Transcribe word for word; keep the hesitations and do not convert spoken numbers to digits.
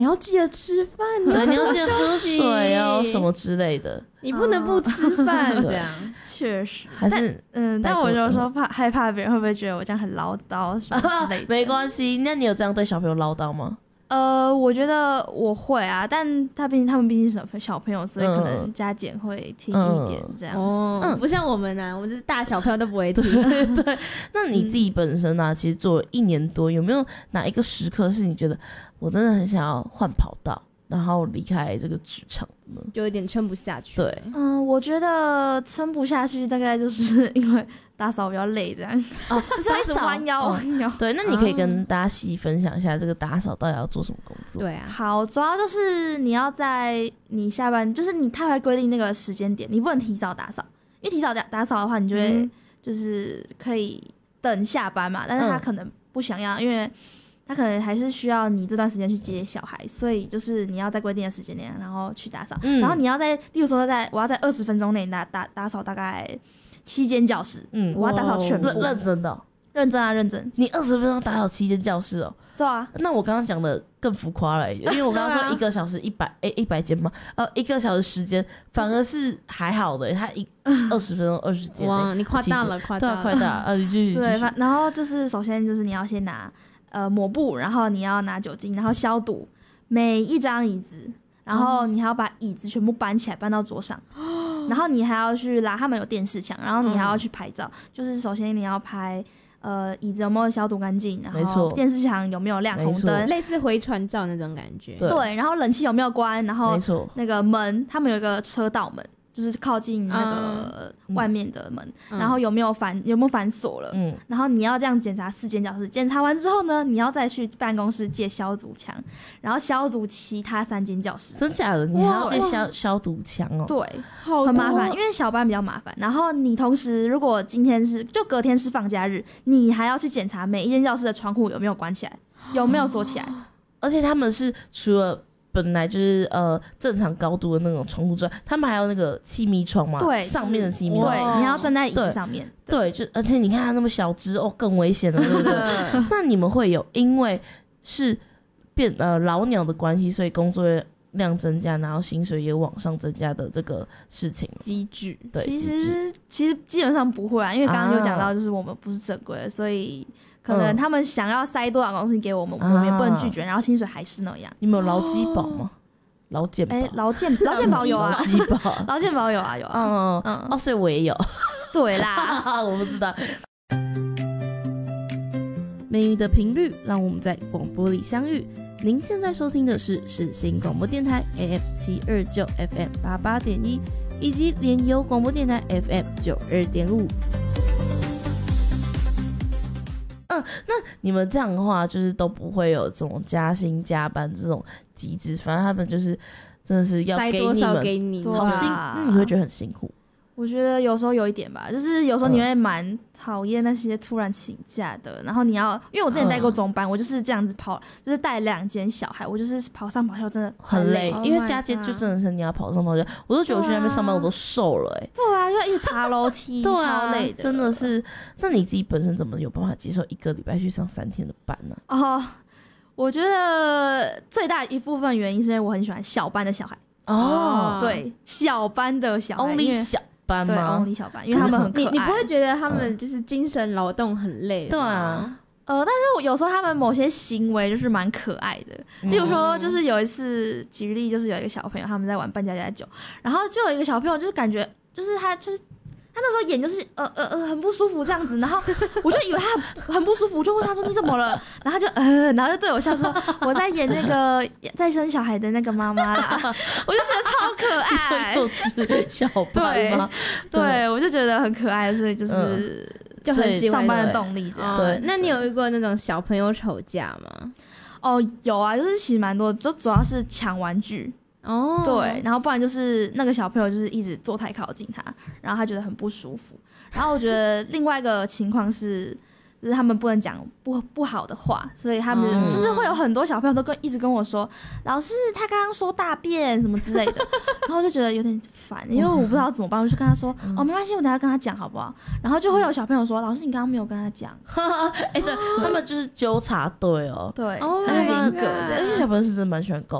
你要记得吃饭， 对，你要记得喝水哦，什么之类的， 你不能不吃饭，这样确实。 还是嗯，但我有时候怕害怕别人会不会觉得我这样很唠叨什么之类的。 没关系，那你有这样对小朋友唠叨吗？ 呃，我觉得我会啊，但他毕竟他们毕竟是小朋友，所以可能加减会听一点这样子。 哦、嗯，不像我们啊，我们就是大小朋友都不会听。 对，那你自己本身啊，嗯、其实做了一年多，有没有哪一个时刻是你觉得我真的很想要换跑道，然后离开这个职场呢？ 就有点撑不下去。 对， 嗯、呃，我觉得撑不下去，大概就是因为打扫比较累，这样哦， 就是一直弯腰弯腰。 对，那你可以跟大家细分享一下这个打扫到底要做什么工作？ 对啊， 好，主要就是你要在你下班，就是你他会规定那个时间点，你不能提早打扫，因为提早打打扫的话，你就会就是可以等下班嘛，但是他可能不想要，因为他可能还是需要你这段时间去接小孩，所以就是你要在规定的时间内，然后去打扫，嗯、然后你要在，例如说在我要在二十分钟内打打打扫大概七间教室，嗯，我要打扫全部， 认认真的、哦， 认真啊，认真。 你二十分钟打扫七间教室哦？ 对啊。 那我刚刚讲的更浮夸了，因为我刚刚说一个小时一百诶一百间嘛，呃，一个小时时间反而是还好的，他一二十分钟二十间。 哇，你夸大了，夸大了， 对，夸大。呃，继续。 对，然后就是首先就是你要先拿呃抹布，然后你要拿酒精，然后消毒每一张椅子。然后你还要把椅子全部搬起来，搬到桌上，哦、然后你还要去拉，他们有电视墙，然后你还要去拍照。嗯、就是首先你要拍，呃，椅子有没有消毒干净，然后电视墙有没有亮红灯， 类似回传照那种感觉。 对，对，然后冷气有没有关，然后那个门，他们有一个车道门。就是靠近那个外面的门，嗯、然后有没有反有没有反锁了？嗯，然后你要这样检查四间教室，检查完之后呢，你要再去办公室借消毒枪，然后消毒其他三间教室。 真假的？你还要借消消毒枪哦？ 对，很麻烦，因为小班比较麻烦。然后你同时，如果今天是就隔天是放假日，你还要去检查每一间教室的窗户有没有关起来，有没有锁起来， 而且他们是除了。本来就是呃正常高度的那种窗户之外，他们还有那个气密窗嘛， 对， 上面的气密窗， 对，你还要站在椅子上面， 对，对就而且你看它那么小只哦，更危险了，对不对？那你们会有因为是变呃老鸟的关系，所以工作量增加，然后薪水也往上增加的这个事情机制？ 对，其实其实基本上不会啊，因为刚刚有讲到，就是我们不是正规的，所以。可能他们想要塞多少公司给我们，嗯、我们也不能拒绝，然后薪水还是那样。 你们有劳基保吗？劳健保？ 哎，劳健劳健保有啊， 劳基保， 劳健保有啊，有啊。嗯嗯哦，所以我也有。 对啦， 我不知道。美语的频率，让我们在广播里相遇。您现在收听的是世新广播电台 A M 七二九 F M 八八点一，以及联友广播电台 F M 九二点五。嗯，那你们这样的话，就是都不会有这种加薪加班这种机制，反正他们就是真的是要给你们塞多少给你， 好辛，那你会觉得很辛苦。 我觉得有时候有一点吧，就是有时候你会蛮讨厌那些突然请假的，然后你要，因为我之前带过中班，嗯、我就是这样子跑，就是带两间小孩，我就是跑上跑下真的很累， 很累因为家街就真的是你要跑上跑下，我都觉得我去那边上班我都瘦了哎、欸。 对啊，就一直爬楼梯， 对啊，超累的， 真的是。那你自己本身怎么有办法接受一个礼拜去上三天的班呢、 啊？哦，我觉得最大一部分原因是因为我很喜欢小班的小孩哦，对，小班的小孩 ，only 小。班对 only 小班，因为他们很可爱。 你你不会觉得他们就是精神劳动很累？ 对啊， 呃，但是我有时候他们某些行为就是蛮可爱的。例如说，就是有一次举例，就是有一个小朋友他们在玩扮家家酒，然后就有一个小朋友就是感觉就是他就是。他那时候演就是呃呃呃很不舒服这样子，然后我就以为他 很, 很不舒服，我就问他说你怎么了？然后他就呃，然后就对我笑说我在演那个在生小孩的那个妈妈啦，我就觉得超可爱。 幼稚小班吗？ 对，对我就觉得很可爱，所以就是、嗯、就很喜欢上班的动力这样。 对，那你有遇过那种小朋友吵架吗？ 哦，有啊，就是其实蛮多，就主要是抢玩具。哦， oh. 对，然后不然就是那个小朋友就是一直坐太靠近他，然后他觉得很不舒服。然后我觉得另外一个情况是， 就是他们不能讲不不好的话，所以他们嗯就是会有很多小朋友都跟一直跟我说，老师他刚刚说大便什么之类的，然后我就觉得有点烦，因为我不知道怎么办，我就跟他说，哦没关系，我等一下跟他讲好不好？然后就会有小朋友说，老师你刚刚没有跟他讲， 哎、对他们就是纠察队哦。 对， Oh 很 my 严 god 格而且这样。 小朋友是真的蛮喜欢告